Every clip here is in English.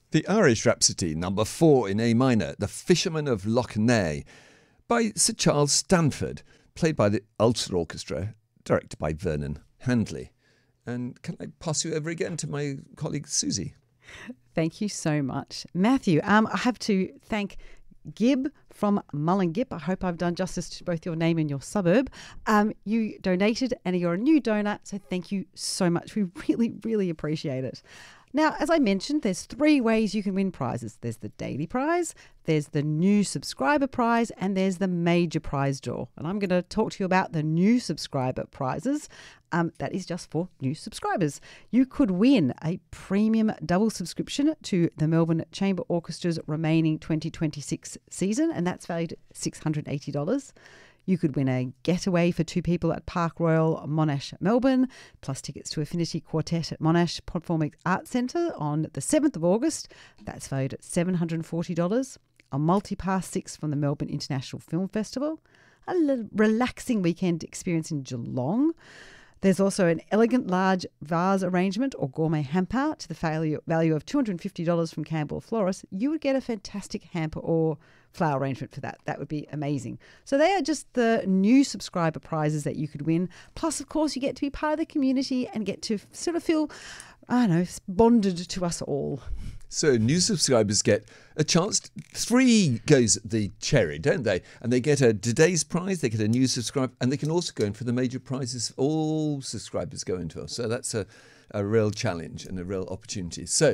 The Irish Rhapsody, number 4 in A minor, The Fisherman of Loch Ness, by Sir Charles Stanford, played by the Ulster Orchestra, directed by Vernon Handley. And can I pass you over again to my colleague Susie? Thank you so much, Matthew. I have to thank Gib from Mullingip. I hope I've done justice to both your name and your suburb. You donated and you're a new donor, so thank you so much. We really, really appreciate it. Now, as I mentioned, there's 3 ways you can win prizes. There's the daily prize, there's the new subscriber prize, and there's the major prize draw. And I'm going to talk to you about the new subscriber prizes. That is just for new subscribers. You could win a premium double subscription to the Melbourne Chamber Orchestra's remaining 2026 season, and that's valued at $680. You could win a getaway for 2 people at Park Royal Monash, Melbourne, plus tickets to Affinity Quartet at Monash Podformic Arts Centre on the 7th of August. That's valued at $740. A multi-pass 6 from the Melbourne International Film Festival. A relaxing weekend experience in Geelong. There's also an elegant large vase arrangement or gourmet hamper to the value of $250 from Campbell Florist. You would get a fantastic hamper or flower arrangement for that. That would be amazing. So they are just the new subscriber prizes that you could win. Plus, of course, you get to be part of the community and get to sort of feel, I don't know, bonded to us all. So new subscribers get a chance. 3 goes at the cherry, don't they? And they get a today's prize, they get a new subscriber, and they can also go in for the major prizes all subscribers go into. So that's a real challenge and a real opportunity. So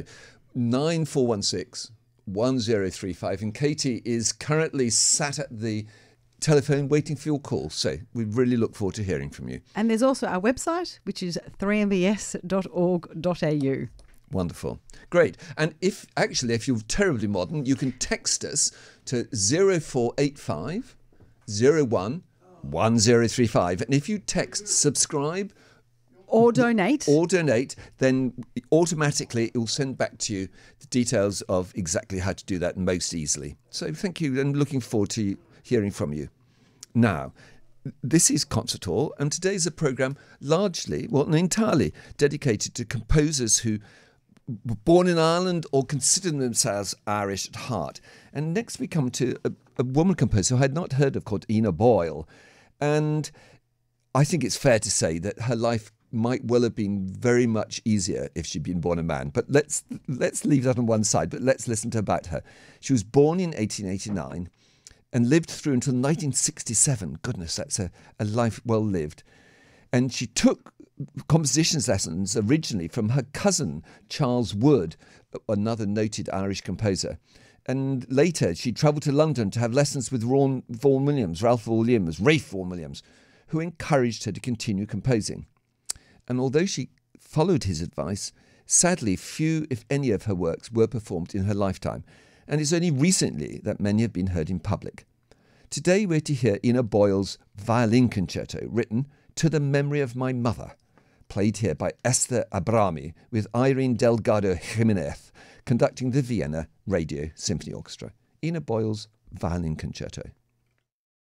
9416 1035, and Katie is currently sat at the telephone waiting for your call. So we really look forward to hearing from you. And there's also our website, which is 3mbs.org.au. Wonderful. Great. And if you're terribly modern, you can text us to 0485 01 1035. And if you text subscribe or donate, then automatically it will send back to you the details of exactly how to do that most easily. So thank you, and looking forward to hearing from you. Now, this is Concert Hall, and today's a programme entirely dedicated to composers who were born in Ireland or consider themselves Irish at heart. And next we come to a woman composer who I had not heard of, called Ina Boyle. And I think it's fair to say that her life might well have been very much easier if she'd been born a man. But let's leave that on one side, but let's listen to about her. She was born in 1889 and lived through until 1967. Goodness, that's a life well lived. And she took compositions lessons originally from her cousin, Charles Wood, another noted Irish composer. And later she travelled to London to have lessons with Ralph Vaughan Williams, who encouraged her to continue composing. And although she followed his advice, sadly few, if any, of her works were performed in her lifetime, and it's only recently that many have been heard in public. Today we're to hear Ina Boyle's violin concerto, written to the memory of my mother, played here by Esther Abrami with Irene Delgado Jimenez, conducting the Vienna Radio Symphony Orchestra. Ina Boyle's violin concerto.